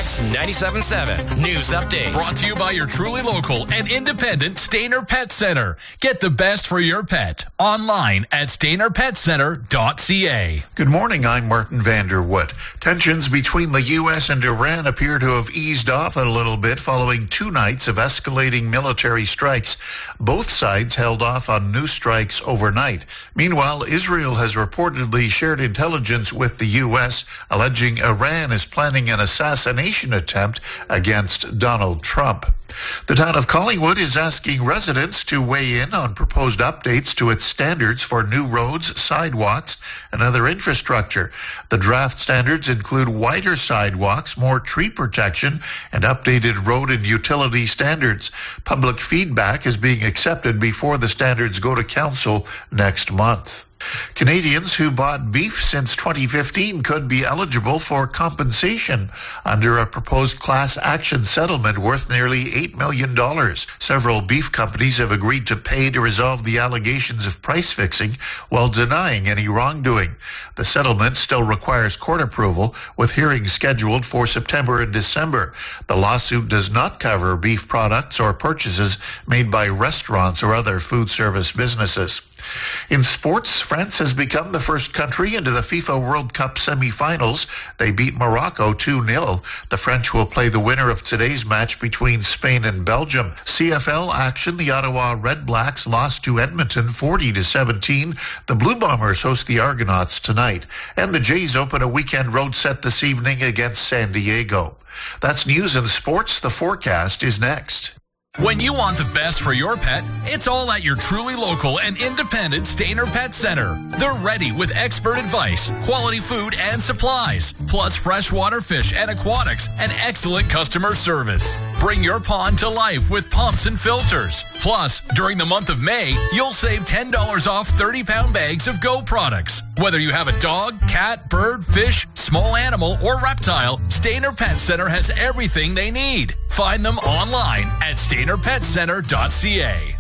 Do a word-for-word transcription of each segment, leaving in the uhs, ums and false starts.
Max ninety-seven point seven News Update. Brought to you by your truly local and independent Stainer Pet Center. Get the best for your pet online at stainer pet center dot c a. Good morning, I'm Martin Vanderwood. Tensions between the U S and Iran appear to have eased off a little bit following two nights of escalating military strikes. Both sides held off on new strikes overnight. Meanwhile, Israel has reportedly shared intelligence with the U S, alleging Iran is planning an assassination attempt against Donald Trump. The town of Collingwood is asking residents to weigh in on proposed updates to its standards for new roads, sidewalks, and other infrastructure. The draft standards include wider sidewalks, more tree protection, and updated road and utility standards. Public feedback is being accepted before the standards go to council next month. Canadians who bought beef since twenty fifteen could be eligible for compensation under a proposed class action settlement worth nearly eight million dollars. Several beef companies have agreed to pay to resolve the allegations of price fixing while denying any wrongdoing. The settlement still requires court approval, with hearings scheduled for September and December. The lawsuit does not cover beef products or purchases made by restaurants or other food service businesses. In sports, France has become the first country into the FIFA World Cup semifinals. They beat Morocco two nil. The French will play the winner of today's match between Spain and Belgium. C F L action, the Ottawa Red Blacks lost to Edmonton forty to seventeen. The Blue Bombers host the Argonauts tonight. And the Jays open a weekend road set this evening against San Diego. That's news and sports. The forecast is next. When you want the best for your pet, it's all at your truly local and independent Stainer Pet Center. They're ready with expert advice, quality food and supplies, plus freshwater fish and aquatics, and excellent customer service. Bring your pond to life with pumps and filters. Plus, during the month of May, you'll save ten dollars off thirty-pound bags of Go products. Whether you have a dog, cat, bird, fish, small animal, or reptile, Stainer Pet Center has everything they need. Find them online at stainer pet center dot c a.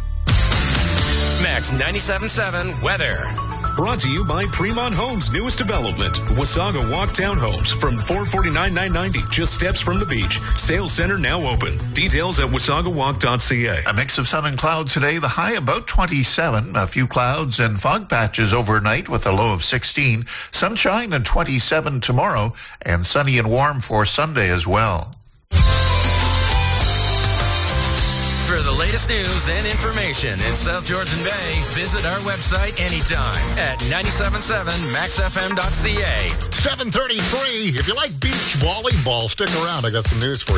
Max ninety-seven point seven weather. Brought to you by Fremont Homes' newest development, Wasaga Walk Townhomes, from four forty-nine nine ninety, just steps from the beach. Sales center now open. Details at wasaga walk dot c a. A mix of sun and clouds today. The high about twenty-seven. A few clouds and fog patches overnight with a low of sixteen. Sunshine and twenty-seven tomorrow, and sunny and warm for Sunday as well. For the latest news and information in South Georgian Bay, visit our website anytime at ninety-seven point seven max f m dot c a. seven thirty-three. If you like beach volleyball, stick around. I got some news for you.